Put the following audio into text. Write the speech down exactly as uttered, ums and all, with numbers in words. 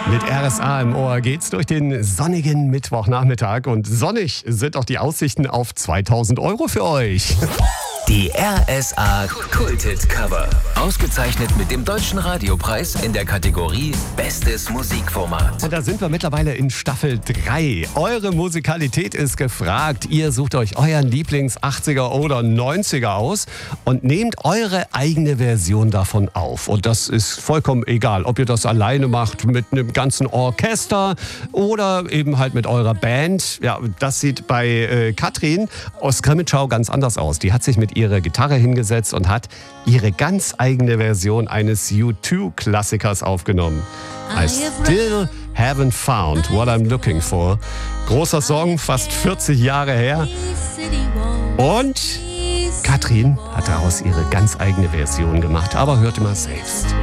Mit R S A im Ohr geht's durch den sonnigen Mittwochnachmittag und sonnig sind auch die Aussichten auf zweitausend Euro für euch. Die R S A Kulthit Cover. Ausgezeichnet mit dem Deutschen Radiopreis in der Kategorie Bestes Musikformat. Und da sind wir mittlerweile in Staffel drei. Eure Musikalität ist gefragt. Ihr sucht euch euren Lieblings-achtziger oder neunziger aus und nehmt eure eigene Version davon auf. Und das ist vollkommen egal, ob ihr das alleine macht mit einem ganzen Orchester oder eben halt mit eurer Band. Ja, das sieht bei äh, Katrin aus Grimmitschau ganz anders aus. Die hat sich mit ihre Gitarre hingesetzt und hat ihre ganz eigene Version eines U zwei Klassikers aufgenommen. I still haven't found what I'm looking for. Großer Song, fast vierzig Jahre her. Und Katrin hat daraus ihre ganz eigene Version gemacht. Aber hört immer selbst.